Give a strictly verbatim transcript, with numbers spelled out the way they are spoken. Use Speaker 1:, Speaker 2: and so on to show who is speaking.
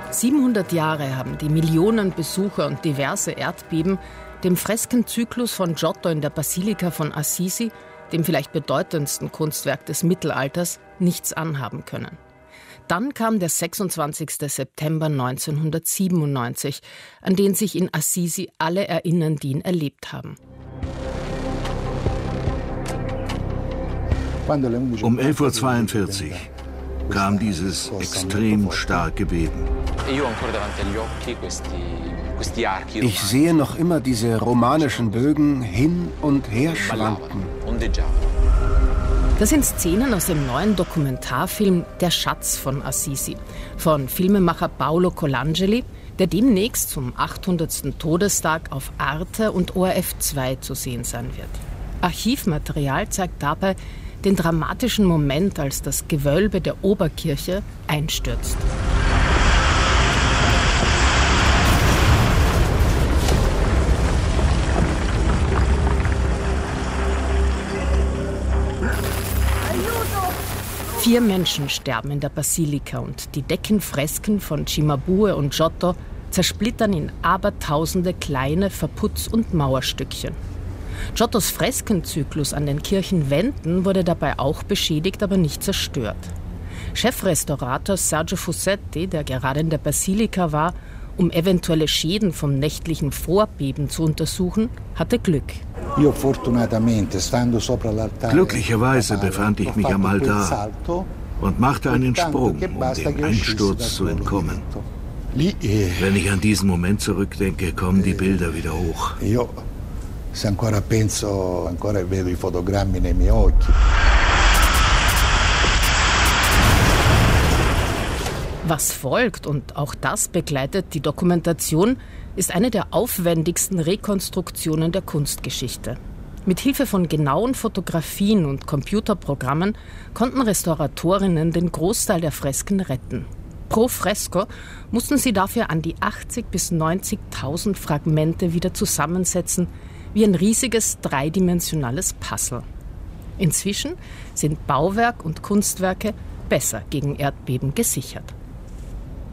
Speaker 1: siebenhundert Jahre haben die Millionen Besucher und diverse Erdbeben dem Freskenzyklus von Giotto in der Basilika von Assisi, dem vielleicht bedeutendsten Kunstwerk des Mittelalters, nichts anhaben können. Dann kam der sechsundzwanzigster September neunzehnhundertsiebenundneunzig, an den sich in Assisi alle erinnern, die ihn erlebt haben.
Speaker 2: Um elf Uhr zweiundvierzig kam dieses extrem starke Beben.
Speaker 3: Ich sehe noch immer diese romanischen Bögen hin und her schwanken.
Speaker 1: Das sind Szenen aus dem neuen Dokumentarfilm Der Schatz von Assisi von Filmemacher Paolo Colangeli, der demnächst zum achthundertsten Todestag auf Arte und O R F zwei zu sehen sein wird. Archivmaterial zeigt dabei den dramatischen Moment, als das Gewölbe der Oberkirche einstürzt. Vier Menschen sterben in der Basilika und die Deckenfresken von Cimabue und Giotto zersplittern in abertausende kleine Verputz- und Mauerstückchen. Giottos Freskenzyklus an den Kirchenwänden wurde dabei auch beschädigt, aber nicht zerstört. Chefrestaurator Sergio Fussetti, der gerade in der Basilika war, um eventuelle Schäden vom nächtlichen Vorbeben zu untersuchen, hatte Glück.
Speaker 2: Glücklicherweise befand ich mich am Altar und machte einen Sprung, um dem Einsturz zu entkommen. Wenn ich an diesen Moment zurückdenke, kommen die Bilder wieder hoch.
Speaker 1: Was folgt, und auch das begleitet die Dokumentation, ist eine der aufwendigsten Rekonstruktionen der Kunstgeschichte. Mit Hilfe von genauen Fotografien und Computerprogrammen konnten Restauratorinnen den Großteil der Fresken retten. Pro Fresko mussten sie dafür an die achtzigtausend bis neunzigtausend Fragmente wieder zusammensetzen, wie ein riesiges dreidimensionales Puzzle. Inzwischen sind Bauwerk und Kunstwerke besser gegen Erdbeben gesichert.